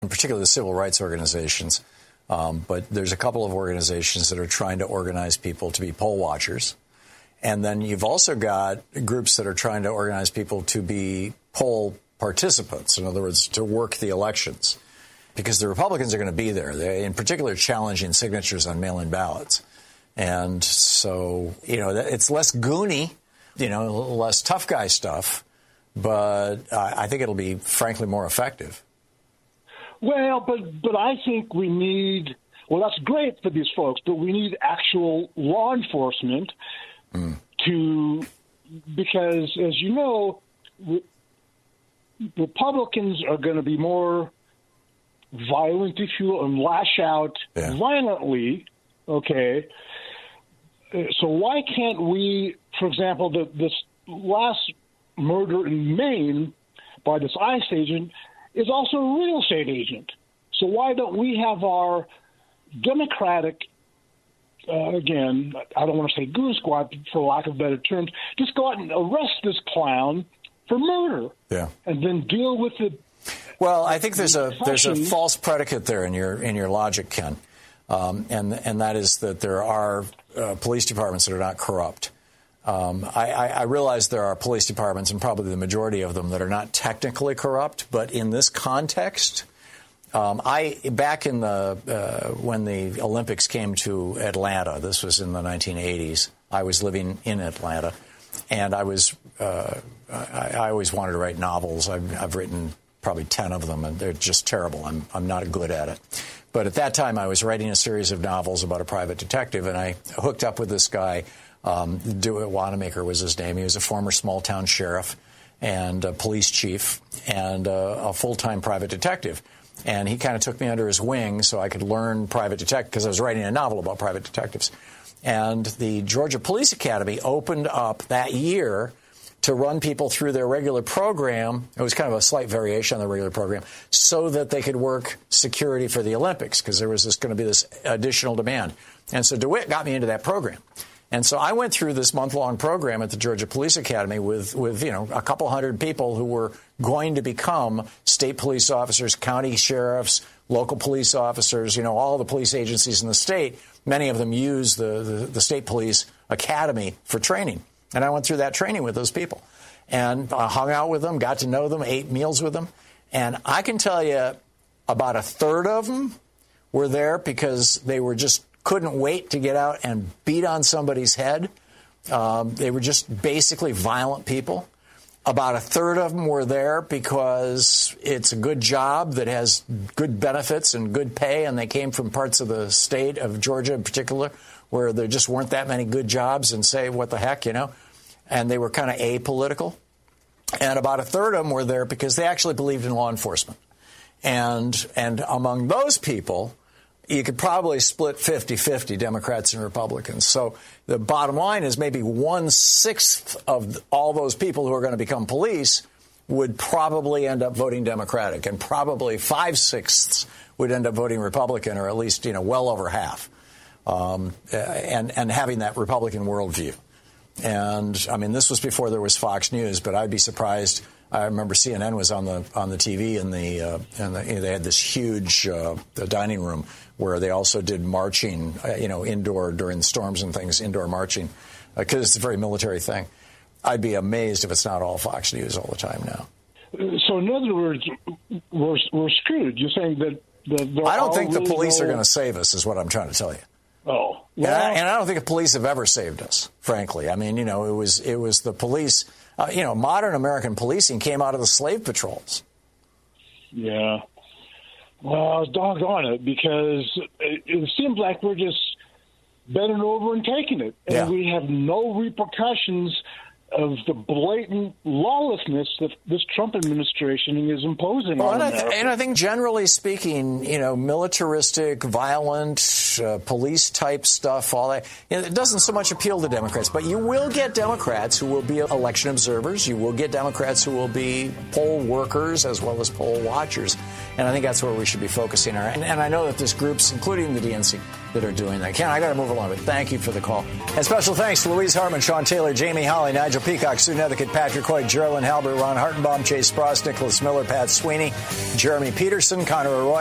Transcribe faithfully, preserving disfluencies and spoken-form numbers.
in particular the civil rights organizations. Um, but there's a couple of organizations that are trying to organize people to be poll watchers. And then you've also got groups that are trying to organize people to be poll participants, in other words, to work the elections. Because the Republicans are going to be there, they, in particular challenging signatures on mail-in ballots. And so, you know, it's less goony, you know, less tough guy stuff, but uh, I think it'll be, frankly, more effective. Well, but but I think we need, well, that's great for these folks, but we need actual law enforcement mm. to, because, as you know, re- Republicans are going to be more violent, if you will, and lash out yeah. violently, okay? So why can't we, for example, the, this last murder in Maine by this ICE agent is also a real estate agent. So why don't we have our Democratic, uh, again, I don't want to say goon squad for lack of better terms, just go out and arrest this clown for murder yeah. and then deal with the Well, I think there's a there's a false predicate there in your in your logic, Ken, um, and and that is that there are uh, police departments that are not corrupt. Um, I, I, I realize there are police departments, and probably the majority of them, that are not technically corrupt. But in this context, um, I back in the uh, when the Olympics came to Atlanta, this was in the nineteen eighties. I was living in Atlanta, and I was uh, I, I always wanted to write novels. I've, I've written probably ten of them, and they're just terrible. I'm I'm not good at it. But at that time, I was writing a series of novels about a private detective, and I hooked up with this guy. Um, Dewitt Wanamaker was his name. He was a former small-town sheriff and a police chief and uh, a full-time private detective. And he kind of took me under his wing so I could learn private detective, because I was writing a novel about private detectives. And the Georgia Police Academy opened up that year to run people through their regular program. It was kind of a slight variation on the regular program, so that they could work security for the Olympics, because there was this going to be this additional demand. And so DeWitt got me into that program. And so I went through this month-long program at the Georgia Police Academy with, with, you know, a couple hundred people who were going to become state police officers, county sheriffs, local police officers, you know, all the police agencies in the state. Many of them use the, the, the state police academy for training. And I went through that training with those people and I hung out with them, got to know them, ate meals with them. And I can tell you about a third of them were there because they were just couldn't wait to get out and beat on somebody's head. Um, they were just basically violent people. About a third of them were there because it's a good job that has good benefits and good pay, and they came from parts of the state of Georgia in particular where there just weren't that many good jobs, and say, what the heck, you know? And they were kind of apolitical. And about a third of them were there because they actually believed in law enforcement. And and among those people, you could probably split fifty-fifty, Democrats and Republicans. So the bottom line is maybe one-sixth of all those people who are going to become police would probably end up voting Democratic, and probably five-sixths would end up voting Republican, or at least, you know, well over half, um, and, and having that Republican worldview. And, I mean, this was before there was Fox News, but I'd be surprised. I remember C N N was on the on the T V, and the uh, and the, you know, they had this huge uh, the dining room where they also did marching, uh, you know, indoor during the storms and things, indoor marching, because uh, it's a very military thing. I'd be amazed if it's not all Fox News all the time now. So, in other words, we're we're screwed. You're saying that, that I don't think the police no... are going to save us, is what I'm trying to tell you. Oh, well, and, I, and I don't think the police have ever saved us, frankly. I mean, you know, it was it was the police. Uh, you know, modern American policing came out of the slave patrols. Yeah. Well, doggone it, because it, it seems like we're just bending over and taking it. And yeah. we have no repercussions of the blatant lawlessness that this Trump administration is imposing well, on and America. I, th- and I think generally speaking, you know, militaristic, violent, uh, police-type stuff, all that, you know, it doesn't so much appeal to Democrats. But you will get Democrats who will be election observers. You will get Democrats who will be poll workers as well as poll watchers. And I think that's where we should be focusing our. And, and I know that there's groups, including the D N C, that are doing that. Ken, I got to move along, but thank you for the call. And special thanks to Louise Hartman, Sean Taylor, Jamie Holly, Nigel Peacock, Sue Nethercutt, Patrick Hoyt, Geraldine Halbert, Ron Hartenbaum, Chase Spross, Nicholas Miller, Pat Sweeney, Jeremy Peterson, Connor Arroyo,